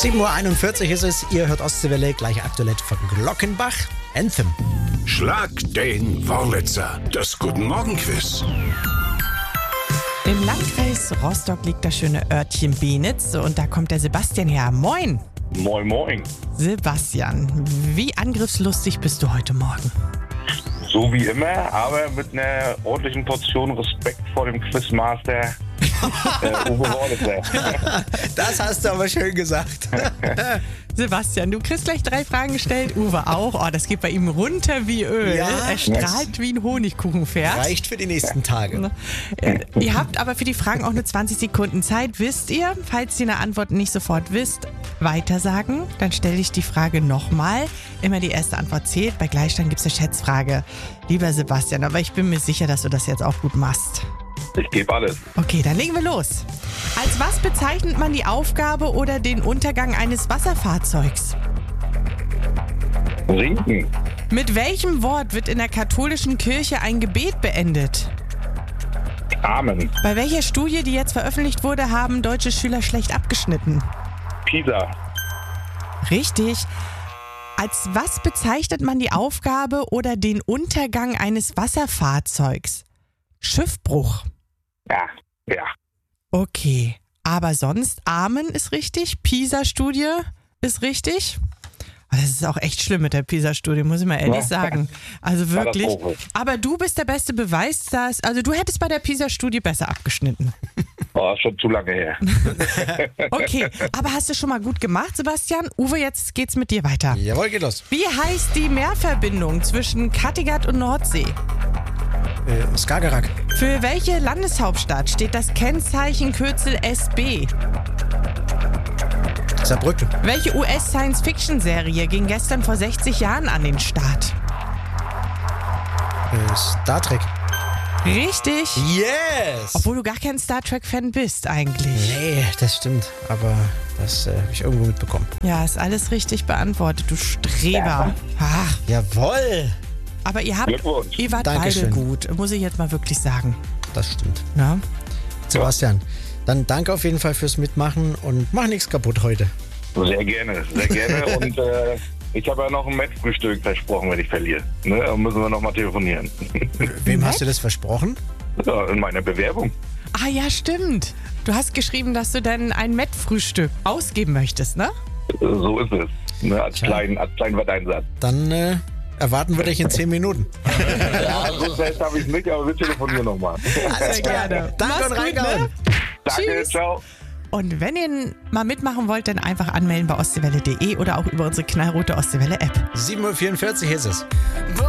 7:41 Uhr ist es. Ihr hört Ostseewelle, gleich aktuell von Glockenbach. Anthem. Schlag den Wurlitzer. Das Guten Morgen Quiz. Im Landkreis Rostock liegt das schöne Örtchen Benitz und da kommt der Sebastian her. Moin! Moin, moin. Sebastian, wie angriffslustig bist du heute Morgen? So wie immer, aber mit einer ordentlichen Portion Respekt vor dem Quizmaster Uwe Wurlitzer. Das hast du aber schön gesagt. Sebastian, du kriegst gleich 3 Fragen gestellt. Uwe auch. Oh, das geht bei ihm runter wie Öl. Ja. Er strahlt wie ein Honigkuchenpferd. Reicht für die nächsten Tage. Ihr habt aber für die Fragen auch nur 20 Sekunden Zeit. Wisst ihr, falls ihr eine Antwort nicht sofort wisst, weitersagen. Dann stelle ich die Frage nochmal. Immer die erste Antwort zählt. Bei Gleichstand gibt es eine Schätzfrage. Lieber Sebastian, aber ich bin mir sicher, dass du das jetzt auch gut machst. Ich gebe alles. Okay, dann legen wir los. Als was bezeichnet man die Aufgabe oder den Untergang eines Wasserfahrzeugs? Sinken. Mit welchem Wort wird in der katholischen Kirche ein Gebet beendet? Amen. Bei welcher Studie, die jetzt veröffentlicht wurde, haben deutsche Schüler schlecht abgeschnitten? Pisa. Richtig. Als was bezeichnet man die Aufgabe oder den Untergang eines Wasserfahrzeugs? Schiffbruch. Ja. Okay, aber sonst Amen ist richtig, PISA-Studie ist richtig. Das ist auch echt schlimm mit der PISA-Studie, muss ich mal ehrlich sagen. Also wirklich. Aber du bist der beste Beweis, also du hättest bei der PISA-Studie besser abgeschnitten. Oh, schon zu lange her. Okay, aber hast du schon mal gut gemacht, Sebastian? Uwe, jetzt geht's mit dir weiter. Jawohl, geht los. Wie heißt die Meerverbindung zwischen Kattegat und Nordsee? Skagerrak. Für welche Landeshauptstadt steht das Kennzeichenkürzel SB? Saarbrücken. Welche US-Science-Fiction-Serie ging gestern vor 60 Jahren an den Start? Star Trek. Richtig. Yes! Obwohl du gar kein Star Trek-Fan bist eigentlich. Nee, das stimmt. Aber das habe ich irgendwo mitbekommen. Ja, ist alles richtig beantwortet, du Streber. Ach, Jawohl! aber ihr Glückwunsch. wart Dankeschön. beide gut, muss ich jetzt mal wirklich sagen. Das stimmt. Ja? Sebastian, dann danke auf jeden Fall fürs Mitmachen und mach nichts kaputt heute. Sehr gerne, sehr gerne. Und ich habe ja noch ein Mettfrühstück versprochen, wenn ich verliere. Ne? Dann müssen wir nochmal telefonieren. Wem hast du das versprochen? Ja, in meiner Bewerbung. Ah ja, stimmt. Du hast geschrieben, dass du dann ein Met-Frühstück ausgeben möchtest, ne? So ist es. Ne? Als kleinen Wetteinsatz. Dann erwarten wir dich in 10 Minuten. Ja, so fest habe ich nicht, aber wir telefonieren nochmal. Sehr gerne. Danke Mach's und gut, reingehauen. ne? Danke, Tschüss. ciao. Und wenn ihr mal mitmachen wollt, dann einfach anmelden bei ostseewelle.de oder auch über unsere knallrote Ostseewelle-App. 7:44 Uhr ist es.